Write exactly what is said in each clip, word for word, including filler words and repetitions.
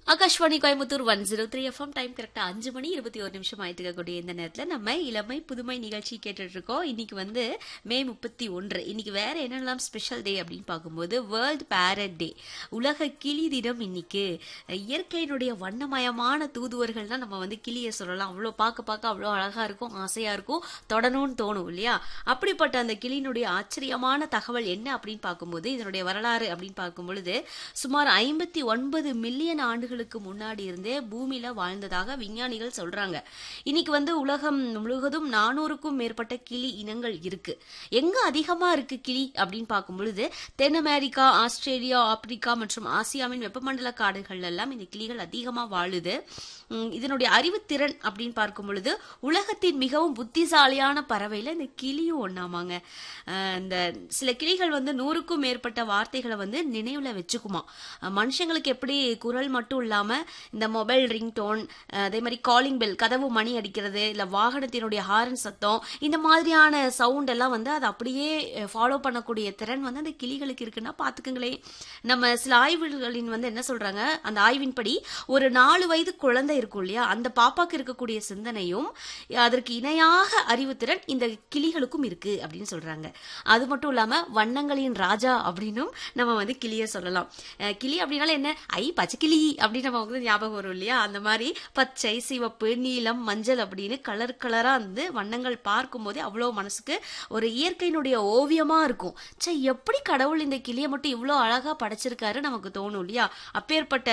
Akashvani Coimbatore one zero three FM time கரெக்டா அஞ்சு மணி இருபத்தி ஒரு நிமிஷம் ஆயிட்டு இருக்கக்கூடிய இந்த நேரத்துல நம்ம இளமை புதுமை நிகழ்ச்சி கேட்டுட்டு இருக்கோம். இன்னைக்கு வந்து மே முப்பத்தி ஒன்று. இன்னைக்கு வேற என்னெல்லாம் ஸ்பெஷல் டே அப்படின்னு பார்க்கும்போது வேர்ல்ட் பேரட் டே, உலக கிளி தினம். இன்னைக்கு இயற்கையினுடைய வண்ணமயமான தூதுவர்கள் தான் நம்ம வந்து கிளியை சொல்லலாம். அவ்வளோ பார்க்க பார்க்க அவ்வளோ அழகா இருக்கும், ஆசையா இருக்கும், தொடணும்னு தோணும் இல்லையா? அப்படிப்பட்ட அந்த கிளியினுடைய ஆச்சரியமான தகவல் என்ன அப்படின்னு பார்க்கும்போது, இதனுடைய வரலாறு அப்படின்னு பார்க்கும் பொழுது சுமார் ஐம்பத்தி ஒன்பது மில்லியன் ஆண்டுகள் முன்னாடி இருந்தே பூமியில வாழ்ந்ததாக விஞ்ஞானிகள் சொல்றாங்க. இன்னைக்கு வந்து உலகம் முழுவதும் நானூறுக்கும் மேற்பட்ட கிளி இனங்கள் இருக்கு. எங்க அதிகமா இருக்கு கிளி அப்படின்னு பார்க்கும் பொழுது தென் அமெரிக்கா, ஆஸ்திரேலியா, ஆப்பிரிக்கா மற்றும் ஆசியாவின் வெப்பமண்டல காடுகள் எல்லாம் இந்த கிளிகள் அதிகமா வாழுது. இதனுடைய அறிவுத்திறன் அப்படின்னு பார்க்கும் பொழுது உலகத்தின் மிகவும் புத்திசாலியான பறவையில இந்த கிளியும் ஒண்ணாமாங்க. இந்த சில கிளிகள் வந்து நூறுக்கும் மேற்பட்ட வார்த்தைகளை வந்து நினைவுல வச்சுக்குமா. மனுஷங்களுக்கு எப்படி குரல் மட்டும் இல்லாம இந்த மொபைல் ரிங்டோன், அதே மாதிரி காலிங் பெல், கதவு மணி அடிக்கிறது, இல்ல வாகனத்தினுடைய ஹாரன் சத்தம், இந்த மாதிரியான சவுண்ட் எல்லாம் வந்து அதை அப்படியே ஃபாலோ பண்ணக்கூடிய திறன் வந்து அந்த கிளிகளுக்கு இருக்குன்னா பாத்துக்குங்களேன். நம்ம சில ஆய்வுகளின் வந்து என்ன சொல்றாங்க, அந்த ஆய்வின்படி ஒரு நாலு வயது குழந்தை இருக்கும் இல்லையா, அந்த பாப்பாக்கு இருக்கக்கூடிய சிந்தனையும் அதற்கு இணையாக அறிவுத்திறன் இந்த கிளிகளுக்கும் இருக்கு அப்படின்னு சொல்றாங்க. அது மட்டும் இல்லாம வண்ணங்களின் ராஜா அப்படின்னும் நம்ம வந்து கிளிய சொல்லலாம். கிளி அப்படின்னால என்ன, ஐ பச்சை கிளி அப்படின்னு நம்ம வந்து ஞாபகம் வரும் இல்லையா? அந்த மாதிரி பச்சை, சிவப்பு, நீலம், மஞ்சள் அப்படின்னு கலர் கலரா வந்து வண்ணங்கள் பார்க்கும் போதே அவ்வளவு மனசுக்கு ஒரு இயற்கையினுடைய ஓவியமா இருக்கும். சே, எப்படி கடவுள் இந்த கிளியை மட்டும் இவ்வளவு அழகா படைச்சிருக்காரு நமக்கு தோணும் இல்லையா? அப்பேற்பட்ட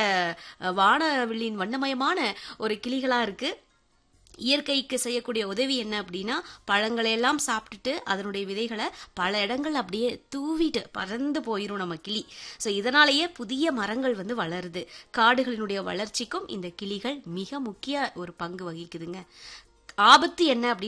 வானவில்லின் வண்ணமயமான ஒரு கிளிகளா இருக்கு. இயற்கைக்கு செய்யக்கூடிய உதவி என்ன அப்படின்னா, பழங்களை எல்லாம் சாப்பிட்டுட்டு அதனுடைய விதைகளை பல இடங்கள் அப்படியே தூவிட்டு பறந்து போயிரும் நம்ம கிளி. ஸோ இதனாலேயே புதிய மரங்கள் வந்து வளருது. காடுகளினுடைய வளர்ச்சிக்கும் இந்த கிளிகள் மிக முக்கிய ஒரு பங்கு வகிக்குதுங்க. ஆபத்து என்ன அப்படின்னு